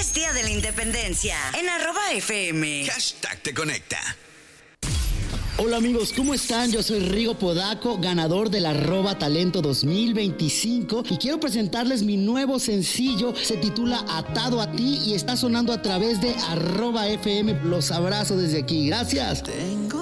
Es Día de la Independencia en @FM. #te conecta. Hola amigos, ¿cómo están? Yo soy Rigo Podaco, ganador del @talento 2025 y quiero presentarles mi nuevo sencillo. Se titula Atado a ti y está sonando a través de @FM. Los abrazo desde aquí. Gracias. Tengo